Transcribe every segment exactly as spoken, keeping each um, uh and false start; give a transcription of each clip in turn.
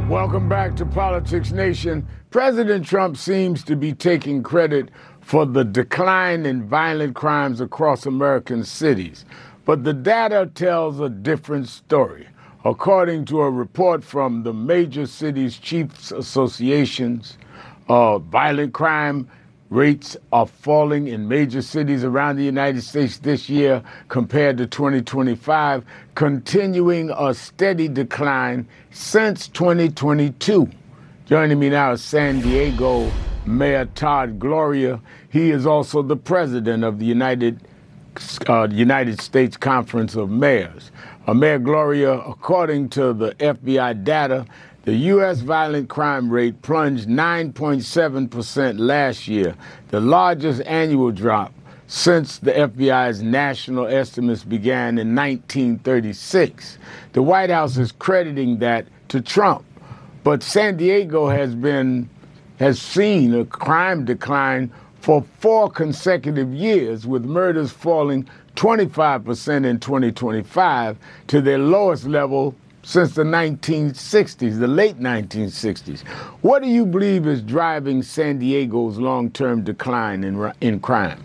Welcome back to Politics Nation. President Trump seems to be taking credit for the decline in violent crimes across American cities. But the data tells a different story. According to a report from the Major Cities Chiefs Associations, uh, violent crime rates are falling in major cities around the United States this year compared to twenty twenty-five, continuing a steady decline since twenty twenty-two. Joining me now is San Diego Mayor Todd Gloria. He is also the president of the United uh, United States Conference of Mayors. Uh, Mayor Gloria, according to the F B I data, the U S violent crime rate plunged nine point seven percent last year, the largest annual drop since the F B I's national estimates began in nineteen thirty-six. The White House is crediting that to Trump, but San Diego has been has seen a crime decline for four consecutive years, with murders falling twenty-five percent in twenty twenty-five to their lowest level since the nineteen sixties, the late nineteen sixties. What do you believe is driving San Diego's long-term decline in, in crime?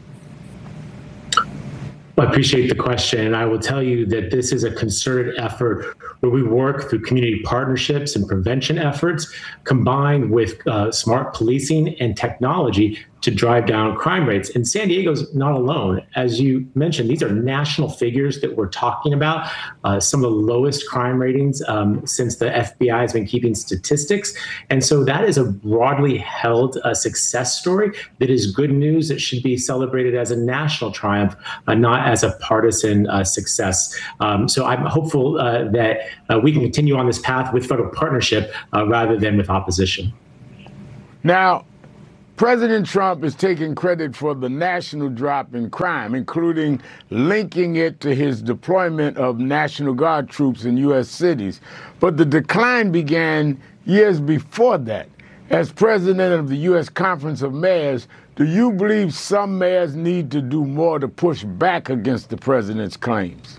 Well, I appreciate the question, and I will tell you that this is a concerted effort where we work through community partnerships and prevention efforts combined with uh, smart policing and technology to drive down crime rates. And San Diego's not alone. As you mentioned, these are national figures that we're talking about, uh, some of the lowest crime ratings um, since the F B I has been keeping statistics. And so that is a broadly held uh, success story that is good news. It should be celebrated as a national triumph, uh, not as a partisan uh, success. Um, so I'm hopeful uh, that uh, we can continue on this path with federal partnership uh, rather than with opposition. Now, President Trump is taking credit for the national drop in crime, including linking it to his deployment of National Guard troops in U S cities. But the decline began years before that. As president of the U S Conference of Mayors, do you believe some mayors need to do more to push back against the president's claims?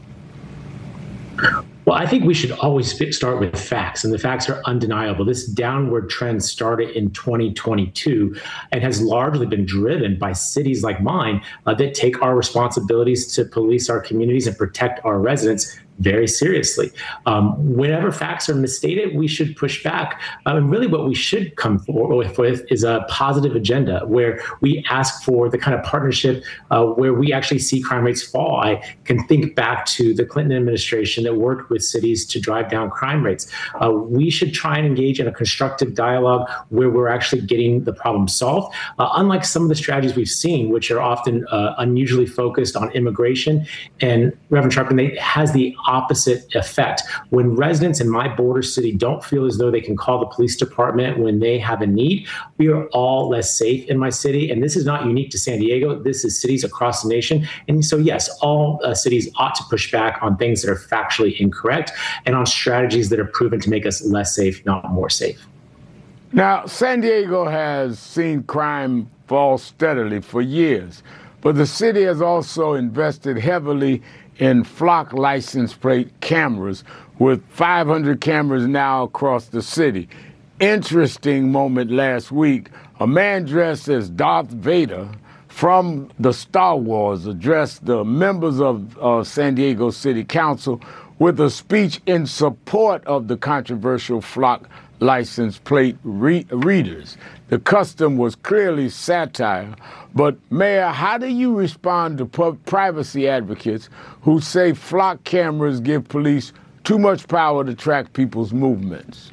Well, I think we should always start with facts, and the facts are undeniable. This downward trend started in twenty twenty-two and has largely been driven by cities like mine uh, that take our responsibilities to police our communities and protect our residents very seriously. Um, whenever facts are misstated, we should push back. Um, and really what we should come forward with is a positive agenda where we ask for the kind of partnership uh, where we actually see crime rates fall. I can think back to the Clinton administration that worked with cities to drive down crime rates. Uh, we should try and engage in a constructive dialogue where we're actually getting the problem solved. Uh, unlike some of the strategies we've seen, which are often uh, unusually focused on immigration, and Reverend Sharpton, they has the opposite effect. When residents in my border city don't feel as though they can call the police department when they have a need, we are all less safe in my city. And this is not unique to San Diego. This is cities across the nation. And so, yes, all uh, cities ought to push back on things that are factually incorrect and on strategies that are proven to make us less safe, not more safe. Now, San Diego has seen crime fall steadily for years, but the city has also invested heavily in flock license plate cameras, with five hundred cameras now across the city. Interesting moment last week, a man dressed as Darth Vader from the Star Wars addressed the members of uh, San Diego City Council with a speech in support of the controversial flock license plate re- readers. The custom was clearly satire, but Mayor, how do you respond to pu- privacy advocates who say flock cameras give police too much power to track people's movements?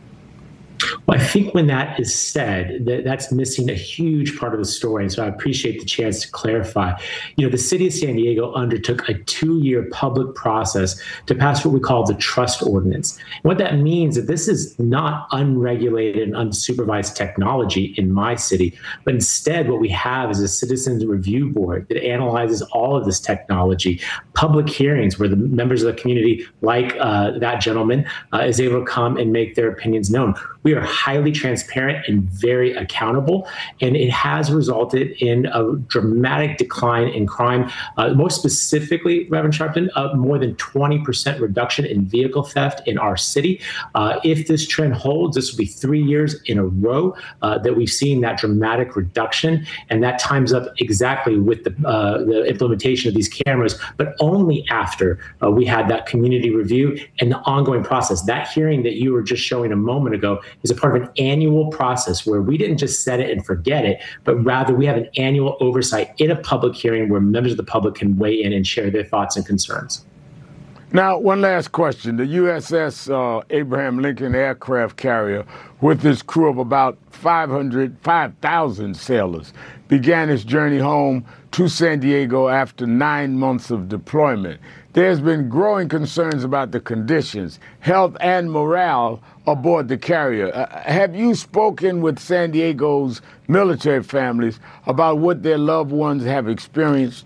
Well, I think when that is said, that that's missing a huge part of the story. And so I appreciate the chance to clarify. You know, the city of San Diego undertook a two-year public process to pass what we call the trust ordinance. And what that means is that this is not unregulated and unsupervised technology in my city, but instead what we have is a citizens review board that analyzes all of this technology, public hearings where the members of the community, like uh, that gentleman, uh, is able to come and make their opinions known. We are highly transparent and very accountable. And it has resulted in a dramatic decline in crime. Uh, more specifically, Reverend Sharpton, uh, more than twenty percent reduction in vehicle theft in our city. Uh, if this trend holds, this will be three years in a row uh, that we've seen that dramatic reduction. And that times up exactly with the, uh, the implementation of these cameras, but only after uh, we had that community review and the ongoing process. That hearing that you were just showing a moment ago is a part of an annual process where we didn't just set it and forget it, but rather we have an annual oversight in a public hearing where members of the public can weigh in and share their thoughts and concerns. Now, one last question. The U S S uh, Abraham Lincoln aircraft carrier, with its crew of about five hundred, five thousand sailors, began its journey home to San Diego after nine months of deployment. There's been growing concerns about the conditions, health, and morale aboard the carrier. Uh, have you spoken with San Diego's military families about what their loved ones have experienced?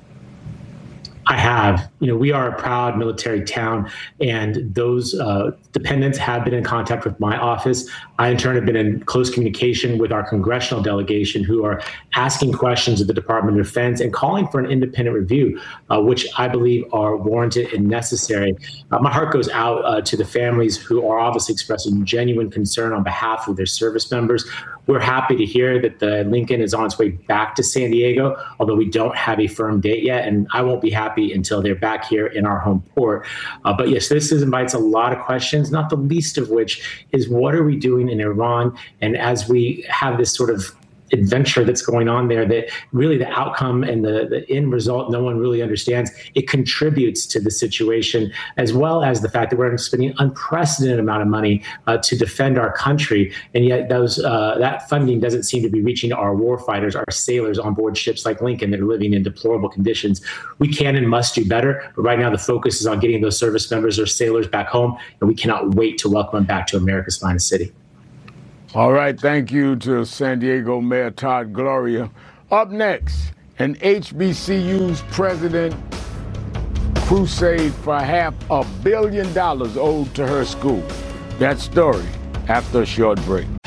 I have. You know, we are a proud military town, and those uh, dependents have been in contact with my office. I, in turn, have been in close communication with our congressional delegation, who are asking questions of the Department of Defense and calling for an independent review, uh, which I believe are warranted and necessary. Uh, my heart goes out uh, to the families who are obviously expressing genuine concern on behalf of their service members. We're happy to hear that the Lincoln is on its way back to San Diego, although we don't have a firm date yet, and I won't be happy until they're back here in our home port. Uh, but yes, this is, invites a lot of questions, not the least of which is what are we doing in Iran? And as we have this sort of adventure that's going on there, that really the outcome and the, the end result no one really understands, it contributes to the situation, as well as the fact that we're spending an unprecedented amount of money uh, to defend our country, and yet those uh, that funding doesn't seem to be reaching our war fighters, our sailors on board ships like Lincoln that are living in deplorable conditions. We can and must do better, but right now the focus is on getting those service members or sailors back home, and we cannot wait to welcome them back to America's finest city. All right, thank you to San Diego Mayor Todd Gloria. Up next, an H B C U's president crusade for half a billion dollars owed to her school. That story after a short break.